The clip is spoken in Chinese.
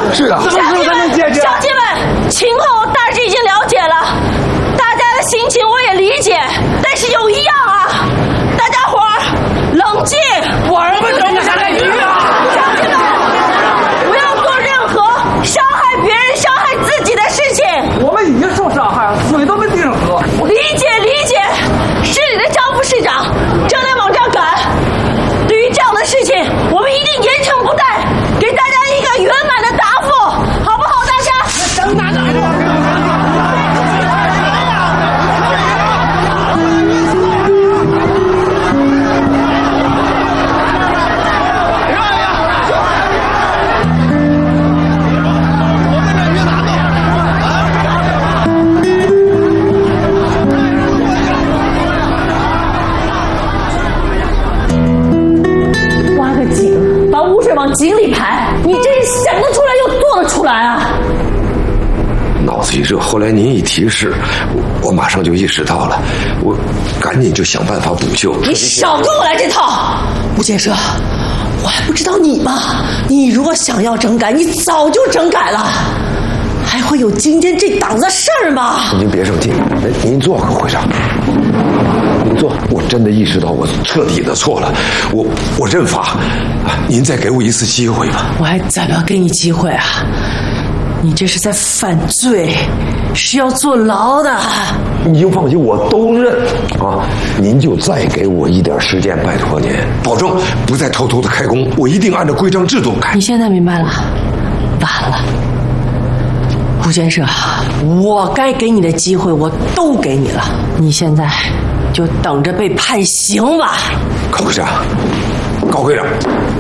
是啊，怎么时候才能解决？ 乡亲们，情况我大致已经了解了，大家的心情我也理解，但是有一样啊，大家伙儿冷静。 我们冷不下来你啊！ 乡亲们，不要做任何伤害别人、伤害自己的事情。 我们已经受伤害了，水都没地上喝。 理解，市里的张副市长正在往这儿赶。对于这样的事情，我们一定严惩不贷，给大家一个圆满的答复，好不好？大家等哪个？往井里排，你这是想得出来又做得出来啊！ 脑子一热，后来您一提示，我马上就意识到了，我赶紧就想办法补救。 你少跟我来这套，吴建设，我还不知道你吗？你如果想要整改，你早就整改了，还会有今天这档子事儿吗？ 您别生气，您坐，会长。您坐，我真的意识到我彻底的错了，我认罚，您再给我一次机会吧。 我还怎么给你机会啊？你这是在犯罪，是要坐牢的。 你就放心，我都认啊！您就再给我一点时间，拜托您，保证不再偷偷的开工，我一定按照规章制度开。 你现在明白了？晚了，吴先生，我该给你的机会我都给你了，你现在就等着被判刑吧。 高会长，高会长。